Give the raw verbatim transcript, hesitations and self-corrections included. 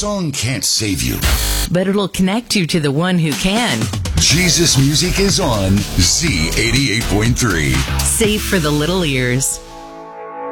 song can't save you, but it'll connect you to the one who can. Jesus music is on Z eighty-eight point three. Safe for the little ears.